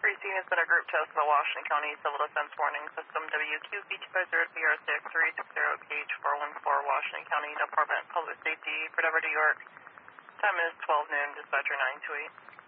Receiving has been a group test of the Washington County Civil Defense Warning System WQB250PR63660KH414 Washington County Department of Public Safety, Fort Edward, New York. Time is 12 noon, dispatcher 928.